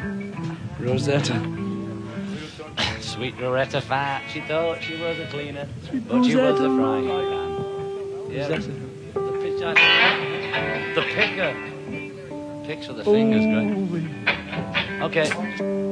Rosetta. Sweet Loretta Fat, she thought she was a cleaner, Sweet but she was a Rosetta. frying pan. Yeah, Rosetta. the pitcher. The picker. Picks with the fingers, great. Okay.